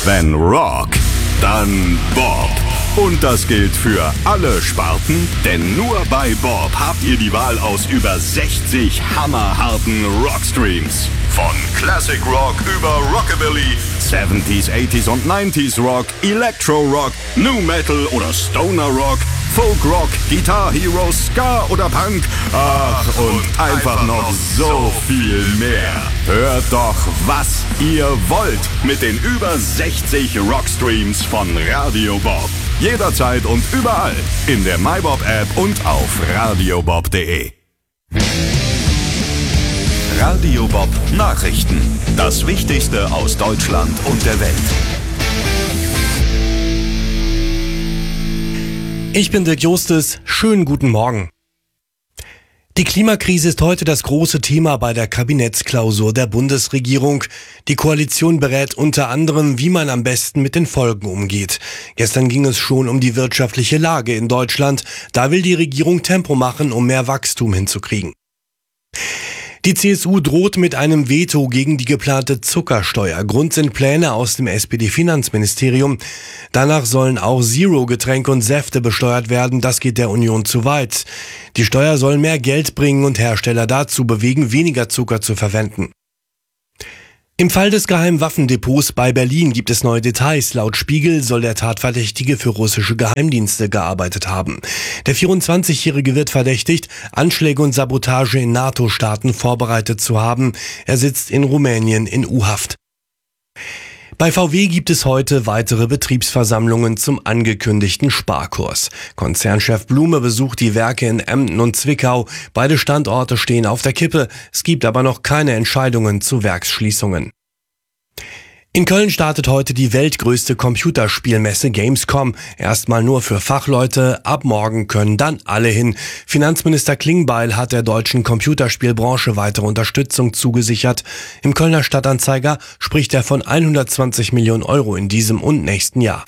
Wenn Rock, dann Bob. Und das gilt für alle Sparten, denn nur bei Bob habt ihr die Wahl aus über 60 hammerharten Rockstreams. Von Classic Rock über Rockabilly, 70s, 80s und 90s Rock, Electro Rock, New Metal oder Stoner Rock, Folk Rock, Guitar Hero, Ska oder Punk. Ach, und einfach noch so viel mehr. Hört doch, was ihr wollt mit den über 60 Rockstreams von Radio Bob. Jederzeit und überall in der MyBob-App und auf radiobob.de. Radio Bob Nachrichten. Das Wichtigste aus Deutschland und der Welt. Ich bin Dirk Justus. Schönen guten Morgen. Die Klimakrise ist heute das große Thema bei der Kabinettsklausur der Bundesregierung. Die Koalition berät unter anderem, wie man am besten mit den Folgen umgeht. Gestern ging es schon um die wirtschaftliche Lage in Deutschland. Da will die Regierung Tempo machen, um mehr Wachstum hinzukriegen. Die CSU droht mit einem Veto gegen die geplante Zuckersteuer. Grund sind Pläne aus dem SPD-Finanzministerium. Danach sollen auch Zero-Getränke und Säfte besteuert werden. Das geht der Union zu weit. Die Steuer soll mehr Geld bringen und Hersteller dazu bewegen, weniger Zucker zu verwenden. Im Fall des geheimen Waffendepots bei Berlin gibt es neue Details. Laut Spiegel soll der Tatverdächtige für russische Geheimdienste gearbeitet haben. Der 24-Jährige wird verdächtigt, Anschläge und Sabotage in NATO-Staaten vorbereitet zu haben. Er sitzt in Rumänien in U-Haft. Bei VW gibt es heute weitere Betriebsversammlungen zum angekündigten Sparkurs. Konzernchef Blume besucht die Werke in Emden und Zwickau. Beide Standorte stehen auf der Kippe. Es gibt aber noch keine Entscheidungen zu Werksschließungen. In Köln startet heute die weltgrößte Computerspielmesse Gamescom. Erstmal nur für Fachleute, ab morgen können dann alle hin. Finanzminister Klingbeil hat der deutschen Computerspielbranche weitere Unterstützung zugesichert. Im Kölner Stadtanzeiger spricht er von 120 Millionen Euro in diesem und nächsten Jahr.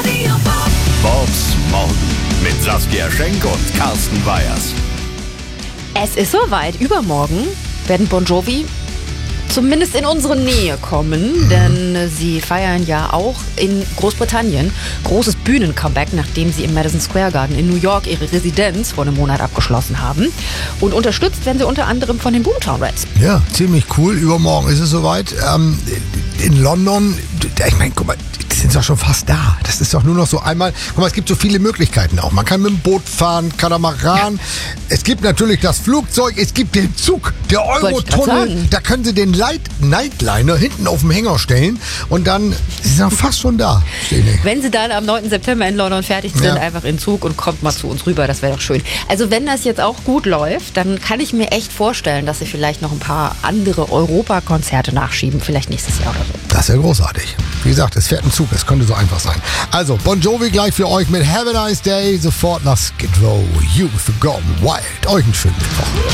Bobs Morgen mit Saskia Schenk und Carsten Weyers. Es ist soweit. Übermorgen werden Bon Jovi zumindest in unsere Nähe kommen, denn sie feiern ja auch in Großbritannien großes Bühnen-Comeback, nachdem sie im Madison Square Garden in New York ihre Residenz vor einem Monat abgeschlossen haben. Und unterstützt werden sie unter anderem von den Boomtown Rats. Ja, ziemlich cool. Übermorgen ist es soweit. In London, ich meine, guck mal, die sind doch schon fast da. Das ist doch nur noch so einmal. Guck mal, es gibt so viele Möglichkeiten auch. Man kann mit dem Boot fahren, Katamaran. Ja. Es gibt natürlich das Flugzeug, es gibt den Zug, der Eurotunnel. Da können Sie den Nightliner hinten auf dem Hänger stellen und dann sind Sie fast schon da. Wenn Sie dann am 9. September in London fertig sind, einfach in Zug und kommt mal zu uns rüber, das wäre doch schön. Also wenn das jetzt auch gut läuft, dann kann ich mir echt vorstellen, dass Sie vielleicht noch ein paar andere Europakonzerte nachschieben, vielleicht nächstes Jahr oder so. Das ist ja großartig. Wie gesagt, es fährt ein Zug, es könnte so einfach sein. Also, Bon Jovi gleich für euch mit Have a Nice Day, sofort nach Skid Row, Youth Gone Wild. Euch einen schönen Mittwoch.